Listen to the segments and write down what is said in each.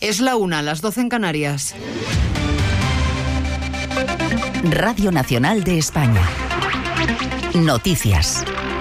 Es la 1, las 12 en Canarias. Radio Nacional de España. Noticias.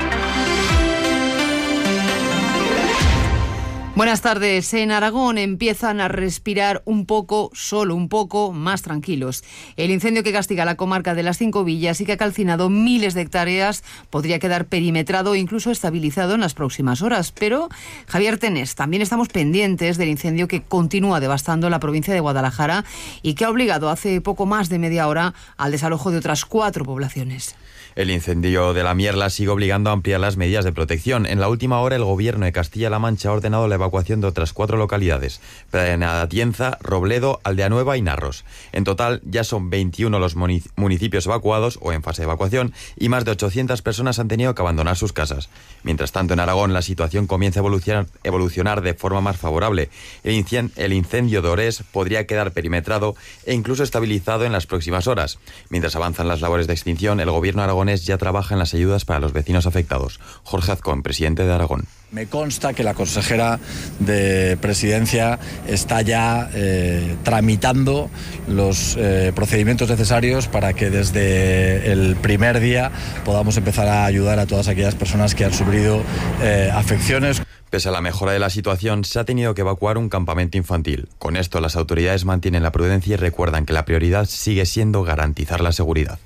Buenas tardes. En Aragón empiezan a respirar solo un poco, más tranquilos. El incendio que castiga la comarca de las 5 villas y que ha calcinado miles de hectáreas podría quedar perimetrado e incluso estabilizado en las próximas horas. Pero, Javier Tenés, también estamos pendientes del incendio que continúa devastando la provincia de Guadalajara y que ha obligado hace poco más de media hora al desalojo de otras 4 poblaciones. El incendio de la Mierla sigue obligando a ampliar las medidas de protección. En la última hora, el Gobierno de Castilla-La Mancha ha ordenado la evacuación de otras 4 localidades: Penatienza, Robledo, Aldeanueva y Narros. En total, ya son 21 los municipios evacuados o en fase de evacuación y más de 800 personas han tenido que abandonar sus casas. Mientras tanto, en Aragón, la situación comienza a evolucionar de forma más favorable. El incendio de Orés podría quedar perimetrado e incluso estabilizado en las próximas horas. Mientras avanzan las labores de extinción, el Gobierno aragonés ya trabaja en las ayudas para los vecinos afectados. Jorge Azcón, presidente de Aragón. Me consta que la consejera de Presidencia está ya tramitando los procedimientos necesarios para que desde el primer día podamos empezar a ayudar a todas aquellas personas que han sufrido afecciones. Pese a la mejora de la situación, se ha tenido que evacuar un campamento infantil. Con esto, las autoridades mantienen la prudencia y recuerdan que la prioridad sigue siendo garantizar la seguridad.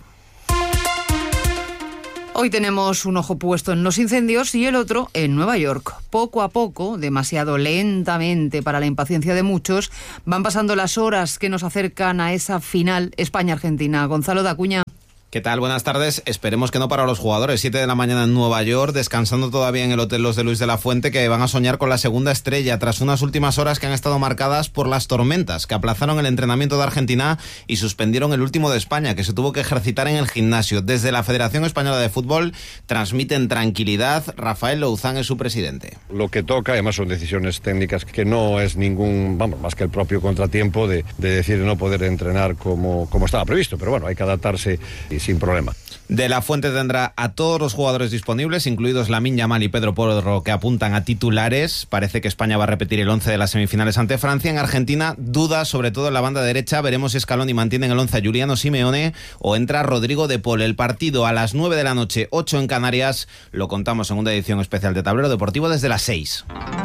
Hoy tenemos un ojo puesto en los incendios y el otro en Nueva York. Poco a poco, demasiado lentamente para la impaciencia de muchos, van pasando las horas que nos acercan a esa final España-Argentina. Gonzalo Dacuña. ¿Qué tal? Buenas tardes. Esperemos que no para los jugadores. 7 de la mañana en Nueva York, descansando todavía en el Hotel Los de Luis de la Fuente, que van a soñar con la segunda estrella tras unas últimas horas que han estado marcadas por las tormentas, que aplazaron el entrenamiento de Argentina y suspendieron el último de España, que se tuvo que ejercitar en el gimnasio. Desde la Federación Española de Fútbol transmiten tranquilidad. Rafael Louzán es su presidente. Lo que toca, además son decisiones técnicas que no es ningún, más que el propio contratiempo de decir no poder entrenar como estaba previsto, pero bueno, hay que adaptarse y sin problema. De la Fuente tendrá a todos los jugadores disponibles, incluidos Lamine Yamal y Pedro Porro, que apuntan a titulares. Parece que España va a repetir el 11 de las semifinales ante Francia. En Argentina, dudas sobre todo en la banda derecha. Veremos si Scaloni mantiene en el 11 a Giuliano Simeone o entra Rodrigo de Paul. El partido a las 9 de la noche, 8 en Canarias. Lo contamos en una edición especial de Tablero Deportivo desde las 6.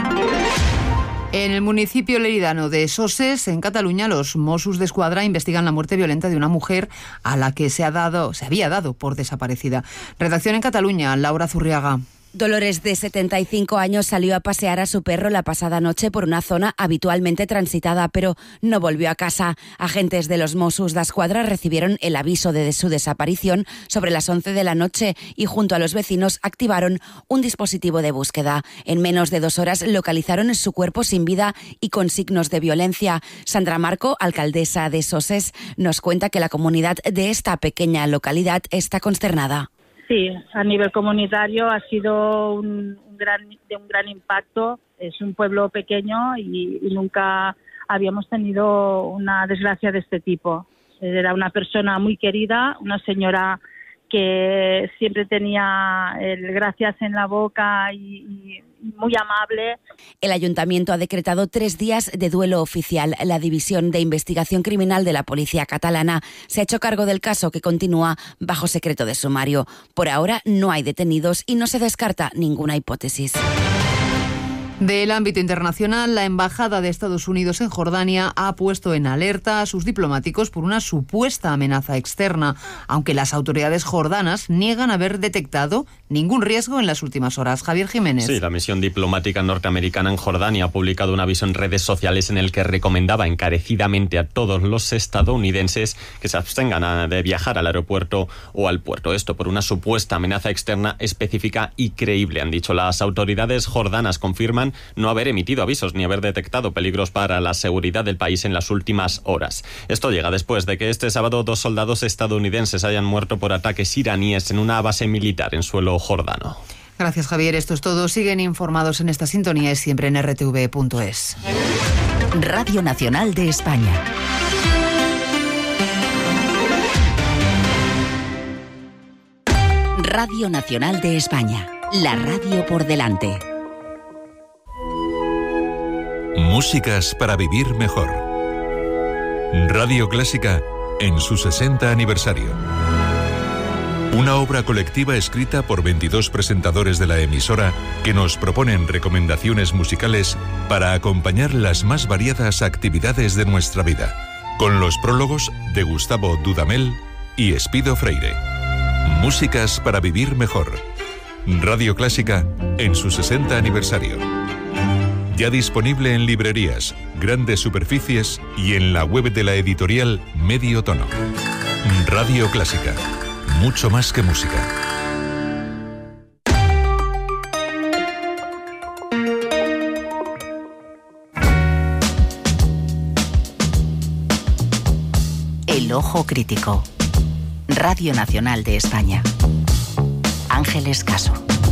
En el municipio leridano de Soses, en Cataluña, los Mossos d'Esquadra investigan la muerte violenta de una mujer a la que se había dado por desaparecida. Redacción en Cataluña, Laura Zurriaga. Dolores, de 75 años, salió a pasear a su perro la pasada noche por una zona habitualmente transitada, pero no volvió a casa. Agentes de los Mossos d'Esquadra recibieron el aviso de su desaparición sobre las 11 de la noche y junto a los vecinos activaron un dispositivo de búsqueda. En menos de 2 horas localizaron su cuerpo sin vida y con signos de violencia. Sandra Marco, alcaldesa de Soses, nos cuenta que la comunidad de esta pequeña localidad está consternada. Sí, a nivel comunitario ha sido un gran impacto. Es un pueblo pequeño y nunca habíamos tenido una desgracia de este tipo. Era una persona muy querida, una señora que siempre tenía el gracias en la boca y muy amable. El Ayuntamiento ha decretado 3 días de duelo oficial. La División de Investigación Criminal de la Policía Catalana se ha hecho cargo del caso, que continúa bajo secreto de sumario. Por ahora no hay detenidos y no se descarta ninguna hipótesis. Del ámbito internacional, la Embajada de Estados Unidos en Jordania ha puesto en alerta a sus diplomáticos por una supuesta amenaza externa, aunque las autoridades jordanas niegan haber detectado ningún riesgo en las últimas horas. Javier Jiménez. Sí, la misión diplomática norteamericana en Jordania ha publicado un aviso en redes sociales en el que recomendaba encarecidamente a todos los estadounidenses que se abstengan de viajar al aeropuerto o al puerto. Esto por una supuesta amenaza externa específica y creíble, han dicho. Las autoridades jordanas confirman no haber emitido avisos ni haber detectado peligros para la seguridad del país en las últimas horas. Esto llega después de que este sábado 2 soldados estadounidenses hayan muerto por ataques iraníes en una base militar en suelo jordano. Gracias, Javier. Esto es todo. Siguen informados en esta sintonía y siempre en rtv.es. Radio Nacional de España. Radio Nacional de España. La radio por delante. Músicas para vivir mejor. Radio Clásica en su 60 aniversario. Una obra colectiva escrita por 22 presentadores de la emisora que nos proponen recomendaciones musicales para acompañar las más variadas actividades de nuestra vida, con los prólogos de Gustavo Dudamel y Espido Freire. Músicas para vivir mejor. Radio Clásica en su 60 aniversario. Ya disponible en librerías, grandes superficies y en la web de la editorial Medio Tono. Radio Clásica. Mucho más que música. El ojo crítico. Radio Nacional de España. Ángeles Caso.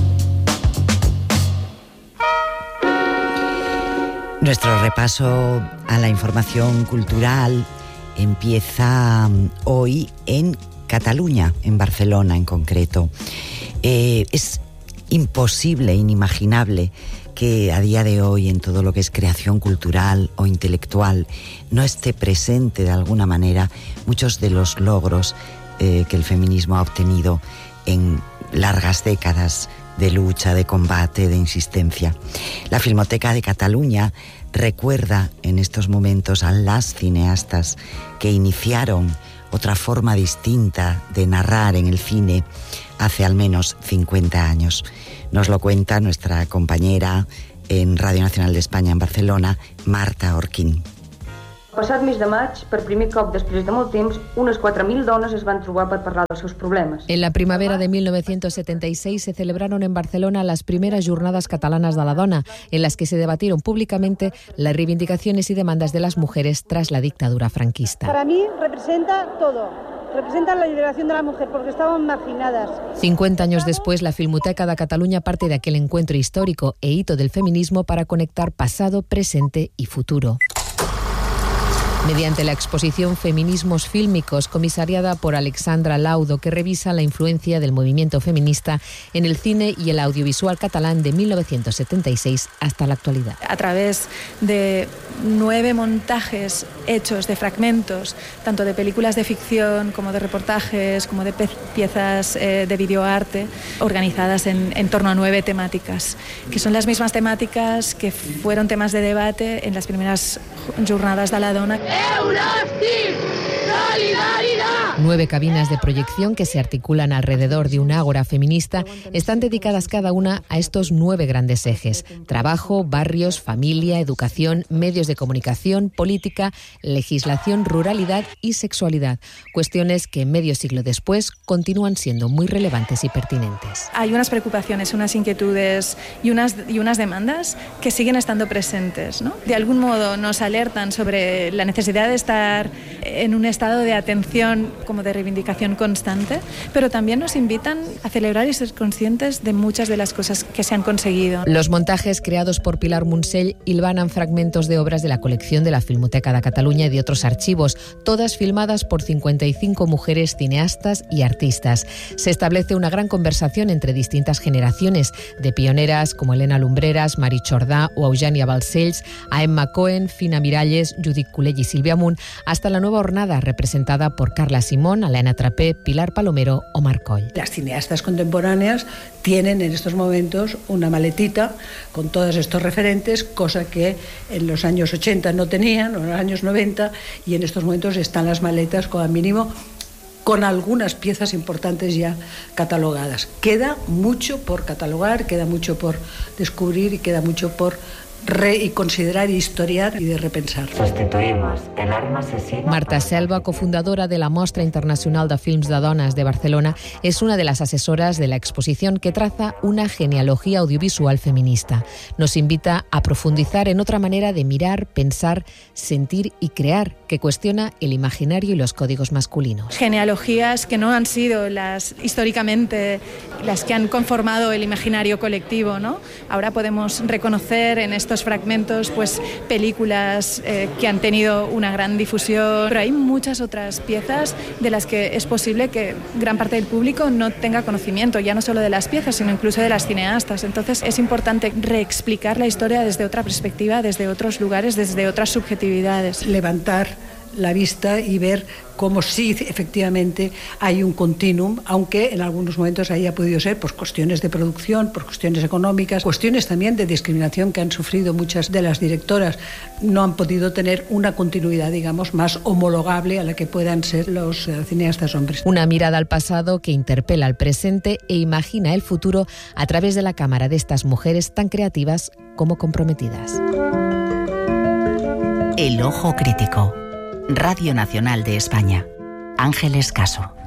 Nuestro repaso a la información cultural empieza hoy en Cataluña, en Barcelona en concreto. Es imposible, inimaginable que a día de hoy en todo lo que es creación cultural o intelectual no esté presente de alguna manera muchos de los logros que el feminismo ha obtenido en largas décadas de lucha, de combate, de insistencia. La Filmoteca de Cataluña recuerda en estos momentos a las cineastas que iniciaron otra forma distinta de narrar en el cine hace al menos 50 años. Nos lo cuenta nuestra compañera en Radio Nacional de España en Barcelona, Marta Orquín. Passat mes de maig, per primer cop després de molt temps, unes 4.000 dones es van trobar per parlar dels seus problemes. En la primavera de 1976 se celebraron en Barcelona las primeras jornadas catalanas de la dona, en las que se debatieron públicamente las reivindicaciones y demandas de las mujeres tras la dictadura franquista. Para mí representa todo. Representan la liberación de la mujer porque estaban marginadas. 50 años después, la Filmoteca de Cataluña parte de aquel encuentro histórico e hito del feminismo para conectar pasado, presente y futuro. Mediante la exposición Feminismos Fílmicos, comisariada por Alexandra Laudo, que revisa la influencia del movimiento feminista en el cine y el audiovisual catalán de 1976 hasta la actualidad. A través de 9 montajes hechos de fragmentos, tanto de películas de ficción como de reportajes, como de piezas de videoarte, organizadas en torno a 9 temáticas, que son las mismas temáticas que fueron temas de debate en las primeras jornadas de la dona. 9 cabinas de proyección que se articulan alrededor de un ágora feminista están dedicadas cada una a estos 9 grandes ejes: trabajo, barrios, familia, educación, medios de comunicación, política, legislación, ruralidad y sexualidad. Cuestiones que medio siglo después continúan siendo muy relevantes y pertinentes. Hay unas preocupaciones, unas inquietudes y unas demandas que siguen estando presentes, ¿no? De algún modo nos alertan sobre la necesidad de estar en un estado de atención, como de reivindicación constante, pero también nos invitan a celebrar y ser conscientes de muchas de las cosas que se han conseguido. Los montajes creados por Pilar Munsell hilvanan fragmentos de obras de la colección de la Filmoteca de Cataluña y de otros archivos, todas filmadas por 55 mujeres cineastas y artistas. Se establece una gran conversación entre distintas generaciones, de pioneras como Elena Lumbreras, Mari Chordà o Eugènia Balcells, a Emma Cohen, Fina Miralles, Judit Culell y Silvia Munt, hasta la nueva hornada representada por Carla Simón, Alaina Trapé, Pilar Palomero o Marc Coll. Las cineastas contemporáneas tienen en estos momentos una maletita con todos estos referentes, cosa que en los años 80 no tenían, o en los años 90, y en estos momentos están las maletas como mínimo con algunas piezas importantes ya catalogadas. Queda mucho por catalogar, queda mucho por descubrir y queda mucho por considerar, historiar y de repensar. Sustituimos el arma asesina. Marta Selva, cofundadora de la Mostra Internacional de Films de Dones de Barcelona, es una de las asesoras de la exposición que traza una genealogía audiovisual feminista. Nos invita a profundizar en otra manera de mirar, pensar, sentir y crear, que cuestiona el imaginario y los códigos masculinos. Genealogías que no han sido históricamente las que han conformado el imaginario colectivo, ¿no? Ahora podemos reconocer en estos fragmentos pues películas que han tenido una gran difusión, pero hay muchas otras piezas de las que es posible que gran parte del público no tenga conocimiento, ya no solo de las piezas, sino incluso de las cineastas. Entonces es importante reexplicar la historia desde otra perspectiva, desde otros lugares, desde otras subjetividades. Levantar la vista y ver cómo sí efectivamente hay un continuum, aunque en algunos momentos haya podido ser por cuestiones de producción, por cuestiones económicas, cuestiones también de discriminación que han sufrido muchas de las directoras. No han podido tener una continuidad, digamos, más homologable a la que puedan ser los cineastas hombres. Una mirada al pasado que interpela al presente e imagina el futuro a través de la cámara de estas mujeres tan creativas como comprometidas. El ojo crítico. Radio Nacional de España. Ángeles Caso.